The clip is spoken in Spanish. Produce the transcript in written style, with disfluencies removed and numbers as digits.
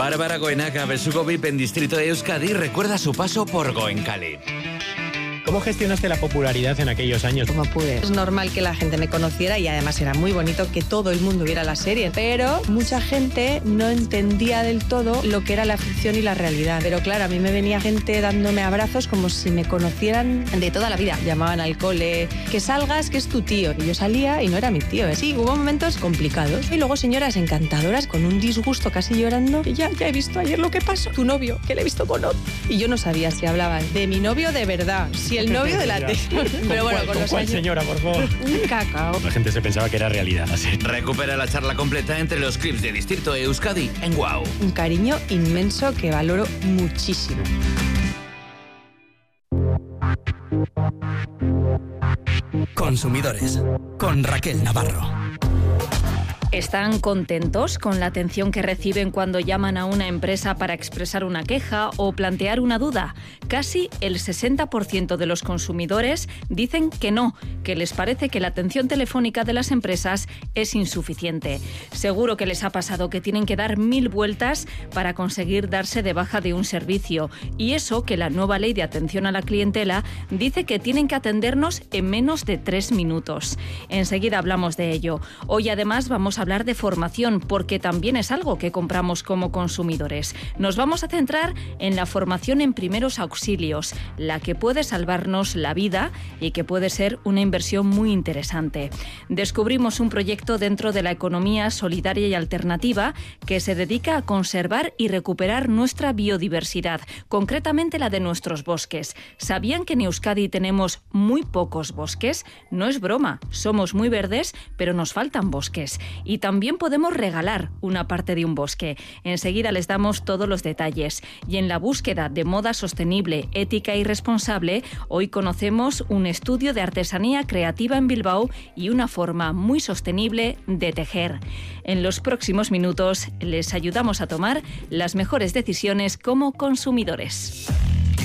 Bárbara Goenaga, besugo VIP en Distrito de Euskadi, recuerda su paso por Goenkale. ¿Cómo gestionaste la popularidad en aquellos años? Como pude. Es normal que la gente me conociera y además era muy bonito que todo el mundo viera la serie, pero mucha gente no entendía del todo lo que era la ficción y la realidad. Pero claro, a mí me venía gente dándome abrazos como si me conocieran de toda la vida. Llamaban al cole, que salgas, que es tu tío. Y yo salía y no era mi tío. Sí, hubo momentos complicados. Y luego señoras encantadoras con un disgusto casi llorando. Y ya he visto ayer lo que pasó. Tu novio, que le he visto con otro. Y yo no sabía si hablaban de mi novio de verdad, si el novio de la tele. Pero bueno, con los años... señora, por favor. Un cacao. La gente se pensaba que era realidad. Así. Recupera la charla completa entre los clips de Distrito de Euskadi en WOW. Un cariño inmenso que valoro muchísimo. Consumidores, con Raquel Navarro. ¿Están contentos con la atención que reciben cuando llaman a una empresa para expresar una queja o plantear una duda? Casi el 60% de los consumidores dicen que no, que les parece que la atención telefónica de las empresas es insuficiente. Seguro que les ha pasado que tienen que dar 1000 vueltas para conseguir darse de baja de un servicio. Y eso que la nueva ley de atención a la clientela dice que tienen que atendernos en menos de 3 minutos. Enseguida hablamos de ello. Hoy además vamos a hablar de formación, porque también es algo que compramos como consumidores. Nos vamos a centrar en la formación en primeros auxilios, la que puede salvarnos la vida y que puede ser una inversión muy interesante. Descubrimos un proyecto dentro de la economía solidaria y alternativa que se dedica a conservar y recuperar nuestra biodiversidad, concretamente la de nuestros bosques. ¿Sabían que en Euskadi tenemos muy pocos bosques? No es broma, somos muy verdes, pero nos faltan bosques. Y también podemos regalar una parte de un bosque. Enseguida les damos todos los detalles. Y en la búsqueda de moda sostenible, ética y responsable, hoy conocemos un estudio de artesanía creativa en Bilbao y una forma muy sostenible de tejer. En los próximos minutos les ayudamos a tomar las mejores decisiones como consumidores.